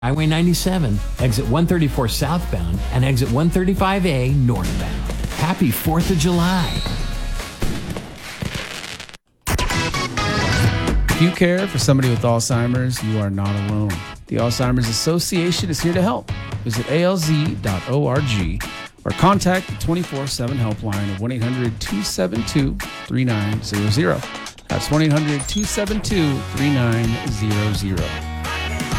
Highway 97, exit 134 southbound, and exit 135A northbound. Happy 4th of July. If you care for somebody with Alzheimer's, you are not alone. The Alzheimer's Association is here to help. Visit alz.org or contact the 24/7 helpline of 1-800-272-3900. That's 1-800-272-3900.